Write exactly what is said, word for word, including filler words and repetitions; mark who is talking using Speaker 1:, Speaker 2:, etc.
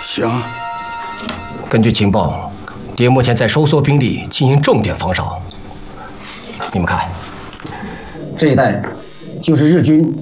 Speaker 1: 行。
Speaker 2: 根据情报，敌目前在收缩兵力，进行重点防守。你们看，这一带就是日军